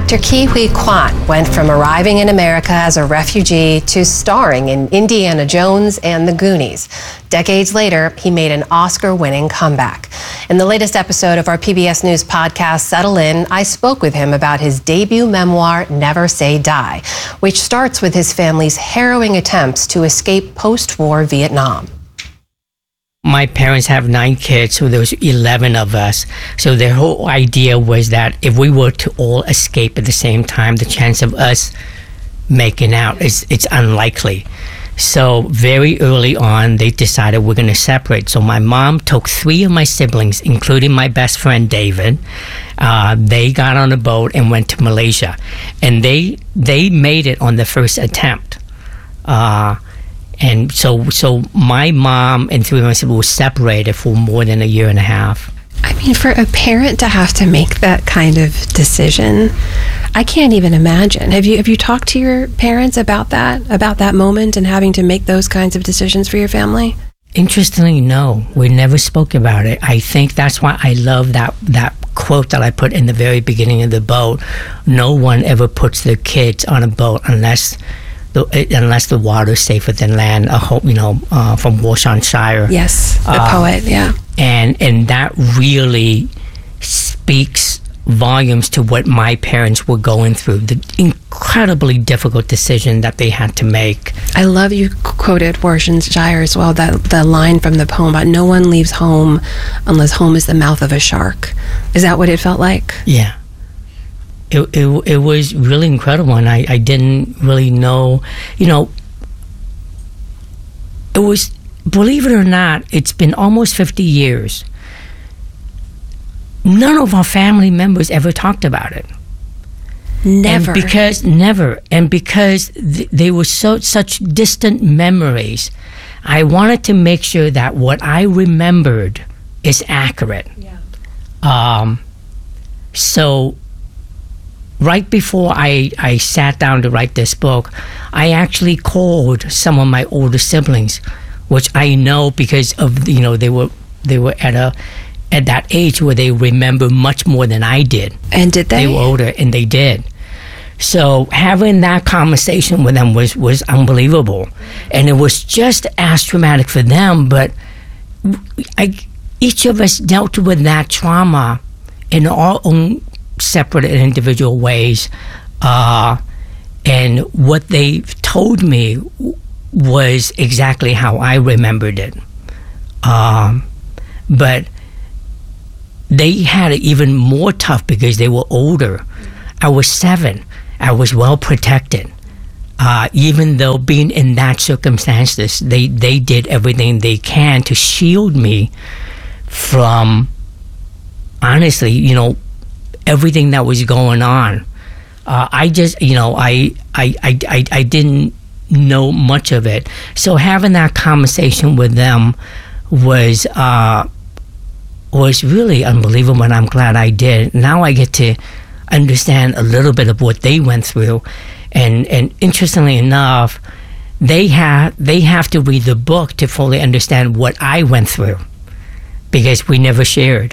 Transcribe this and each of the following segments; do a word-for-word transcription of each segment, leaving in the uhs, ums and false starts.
Actor Ke Huy Quan went from arriving in America as a refugee to starring in Indiana Jones and The Goonies. Decades later, he made an Oscar-winning comeback. In the latest episode of our P B S News podcast, Settle In, I spoke with him about his debut memoir, Never Say Die, which starts with his family's harrowing attempts to escape post-war Vietnam. My parents have nine kids, so there was eleven of us. So their whole idea was that if we were to all escape at the same time, the chance of us making out is it's unlikely. So very early on, they decided we're going to separate. So my mom took three of my siblings, including my best friend David. Uh, they got on a boat and went to Malaysia, and they they made it on the first attempt. Uh, And so so my mom and three of my siblings were separated for more than a year and a half. I mean, for a parent to have to make that kind of decision, I can't even imagine. Have you have you talked to your parents about that, about that moment and having to make those kinds of decisions for your family? Interestingly, no. We never spoke about it. I think that's why I love that, that quote that I put in the very beginning of the boat. No one ever puts their kids on a boat unless... The, unless the water's safer than land, a whole, you know, uh, from Worcestershire. Yes, the uh, poet, yeah. And and that really speaks volumes to what my parents were going through, the incredibly difficult decision that they had to make. I love you quoted Worcestershire as well, that the line from the poem about no one leaves home unless home is the mouth of a shark. Is that what it felt like? Yeah. It, it it was really incredible, and I, I didn't really know, you know, it was, believe it or not, it's been almost fifty years. None of our family members ever talked about it. Never. And because, never, and because th- they were so such distant memories, I wanted to make sure that what I remembered is accurate. Yeah. Um, so... Right before I, I sat down to write this book, I actually called some of my older siblings, which I know because of, you know, they were they were at a at that age where they remember much more than I did. And did they? They were older, and they did. So having that conversation with them was, was unbelievable. And it was just as traumatic for them, but I, each of us dealt with that trauma in our own separate and individual ways, uh, and what they told me was exactly how I remembered it. Um, but they had it even more tough because they were older. I was seven. I was well protected. Uh, even though being in that circumstances, they, they did everything they can to shield me from, honestly, you know, everything that was going on. Uh, I just, you know, I, I, I, I, I didn't know much of it. So having that conversation with them was, uh, was really unbelievable, and I'm glad I did. Now I get to understand a little bit of what they went through. And, and interestingly enough, they have, they have to read the book to fully understand what I went through, because we never shared.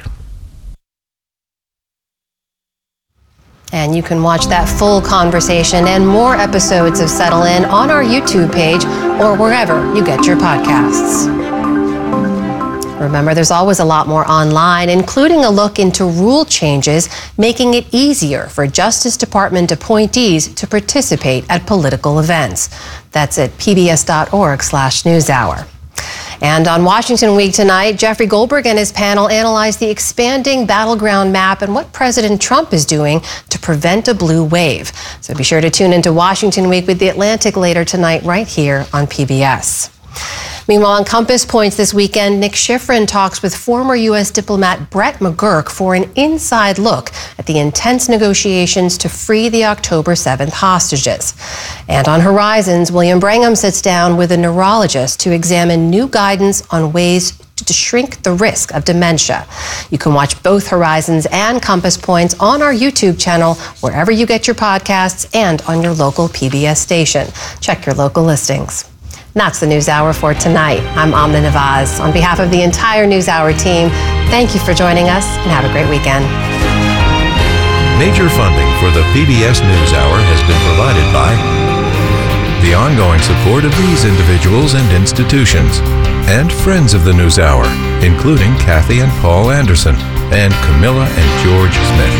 And you can watch that full conversation and more episodes of Settle In on our YouTube page or wherever you get your podcasts. Remember, there's always a lot more online, including a look into rule changes making it easier for Justice Department appointees to participate at political events. That's at pbs.org slash newshour. And on Washington Week tonight, Jeffrey Goldberg and his panel analyze the expanding battleground map and what President Trump is doing to prevent a blue wave. So be sure to tune into Washington Week with The Atlantic later tonight right here on P B S. Meanwhile, on Compass Points this weekend, Nick Schifrin talks with former U S diplomat Brett McGurk for an inside look at the intense negotiations to free the October seventh hostages. And on Horizons, William Brangham sits down with a neurologist to examine new guidance on ways to shrink the risk of dementia. You can watch both Horizons and Compass Points on our YouTube channel, wherever you get your podcasts, and on your local P B S station. Check your local listings. And that's the NewsHour for tonight. I'm Amna Nawaz. On behalf of the entire NewsHour team, thank you for joining us and have a great weekend. Major funding for the P B S NewsHour has been provided by the ongoing support of these individuals and institutions, and friends of the NewsHour, including Kathy and Paul Anderson, and Camilla and George Smith.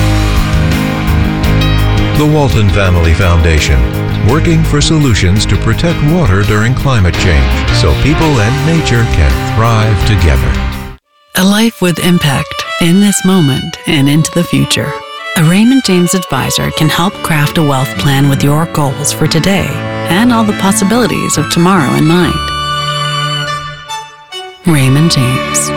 The Walton Family Foundation, working for solutions to protect water during climate change so people and nature can thrive together. A life with impact in this moment and into the future. A Raymond James advisor can help craft a wealth plan with your goals for today and all the possibilities of tomorrow in mind. Raymond James.